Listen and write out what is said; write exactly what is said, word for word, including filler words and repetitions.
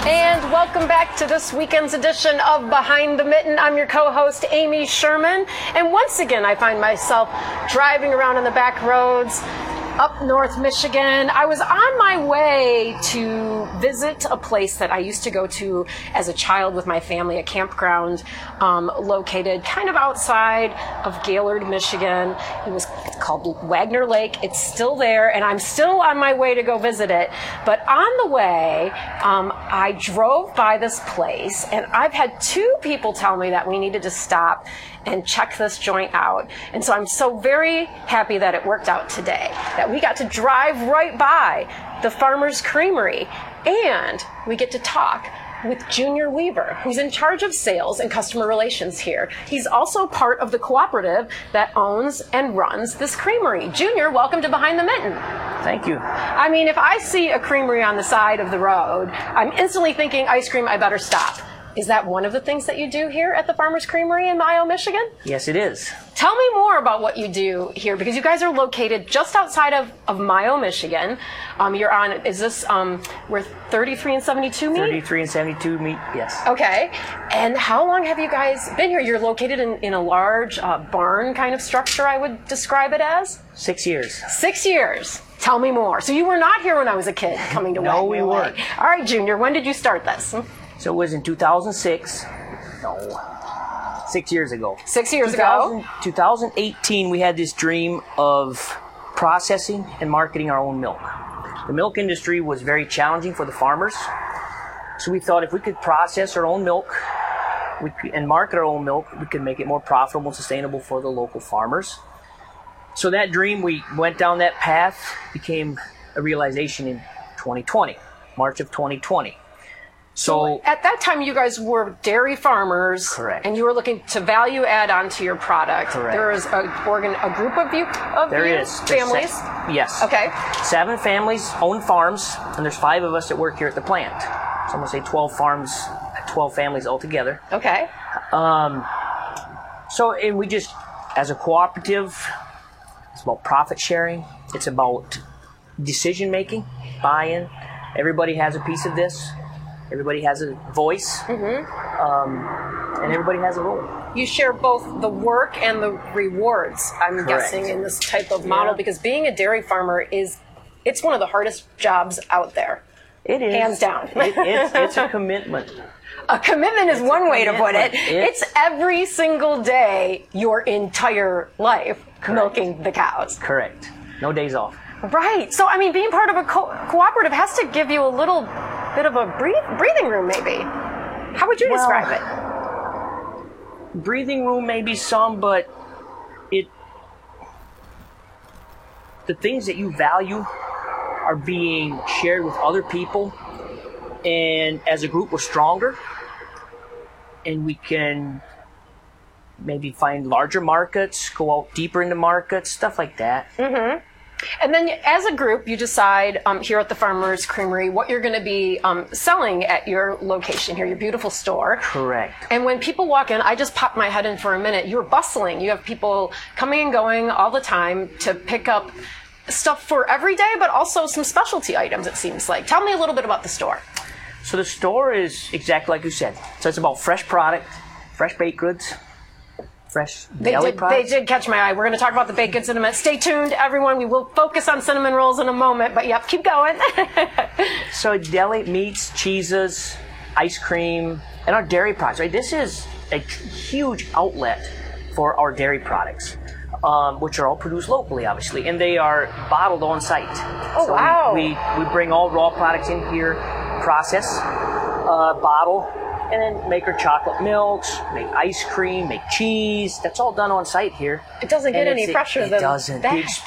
And welcome back to this weekend's edition of Behind the Mitten. I'm your co-host, Amy Sherman. And once again, I find myself driving around on the back roads up North Michigan. I was on my way to visit a place that I used to go to as a child with my family, a campground um, located kind of outside of Gaylord, Michigan. It was called Wagner Lake. It's still there, and I'm still on my way to go visit it. But on the way, um, I drove by this place, and I've had two people tell me that we needed to stop and check this joint out. And so I'm so very happy that it worked out today, that we got to drive right by the Farmer's Creamery, and we get to talk with Junior Weaver, who's in charge of sales and customer relations here. He's also part of the cooperative that owns and runs this creamery. Junior, welcome to Behind the Mitten. Thank you. I mean, if I see a creamery on the side of the road, I'm instantly thinking ice cream, I better stop. Is that one of the things that you do here at the Farmer's Creamery in Mayo, Michigan? Yes, it is. Tell me more about what you do here, because you guys are located just outside of, of Mayo, Michigan. Um, you're on, is this um, where thirty-three and seventy-two meet? thirty-three and seventy-two meet, yes. Okay. And how long have you guys been here? You're located in, in a large uh, barn kind of structure, I would describe it as? Six years. Six years. Tell me more. So you were not here when I was a kid coming to No, Wagner we Lake. weren't. All right, Junior, when did you start this? So it was in two thousand six. No. Six years ago. Six years two thousand, ago? two thousand eighteen, we had this dream of processing and marketing our own milk. The milk industry was very challenging for the farmers. So we thought if we could process our own milk we could, and market our own milk, we could make it more profitable and sustainable for the local farmers. So that dream, we went down that path, became a realization in twenty twenty, March of twenty twenty. So, so at that time, you guys were dairy farmers. Correct. And you were looking to value add onto your product. Correct. There is a, organ, a group of you, of there you is. There's families? se- yes. Okay. Seven families own farms, and there's five of us that work here at the plant. So I'm going to say twelve farms, twelve families altogether. Okay. Um, so, and we just, as a cooperative, it's about profit sharing. It's about decision making, buy-in. Everybody has a piece of this. Everybody has a voice, Mm-hmm. um, and everybody has a role. You share both the work and the rewards, I'm Correct. guessing, in this type of model, Yeah. because being a dairy farmer is, it's one of the hardest jobs out there. It is. Hands down. it, it's, it's a commitment. A commitment is It's one a way to put it. commitment. It's- It's every single day, your entire life, milking the cows. Correct. No days off. Right. So, I mean, being part of a co- cooperative has to give you a little bit of a breathe- breathing room, maybe. How would you Well, describe it? Breathing room, maybe some, but it the things that you value are being shared with other people, and as a group we're stronger, and we can maybe find larger markets, go out deeper into markets, stuff like that. Mm-hmm. And then as a group, you decide um, here at the Farmer's Creamery what you're going to be um, selling at your location here, your beautiful store. Correct. And when people walk in, I just pop my head in for a minute. You're bustling. You have people coming and going all the time to pick up stuff for every day, but also some specialty items, it seems like. Tell me a little bit about the store. So the store is exactly like you said. So it's about fresh product, fresh baked goods, fresh They deli did, they products. did catch my eye. We're going to talk about the baked goods in a minute. Stay tuned, everyone. We will focus on cinnamon rolls in a moment, but yep, keep going. So deli meats, cheeses, ice cream, and our dairy products. Right, this is a huge outlet for our dairy products, um, which are all produced locally, obviously, and they are bottled on site. Oh, so wow. We, we we bring all raw products in here, process, uh, bottle, and then make our chocolate milks, make ice cream, make cheese. That's all done on site here. It doesn't get And any it's- fresher it than doesn't. that. The